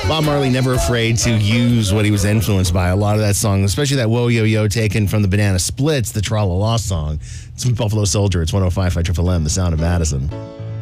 Bob Marley never afraid to use what he was influenced by. A lot of that song, especially that Whoa Yo Yo taken from the Banana Splits, the Tra La La song. It's from Buffalo Soldier. It's 105 Triple M, the sound of Madison.